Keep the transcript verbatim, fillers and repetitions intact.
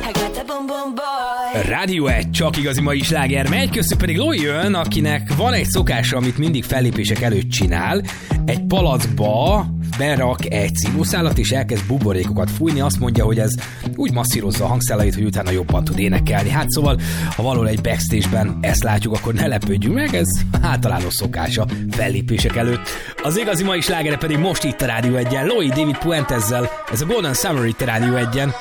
Rádió egy, csak igazi mai sláger megy, köztük pedig Loi jön, akinek van egy szokása, amit mindig fellépések előtt csinál. Egy palackba berak egy szívószálat, és elkezd buborékokat fújni. Azt mondja, hogy ez úgy masszírozza a hangszálait, hogy utána jobban tud énekelni. Hát szóval, ha valahol egy backstage-ben ezt látjuk, akkor ne lepődjünk meg, ez általános szokása fellépések előtt. Az igazi mai slágere pedig most itt a Rádió egyen. Loi David Puentezzel, ez a Golden Summer itt a Rádió egyen.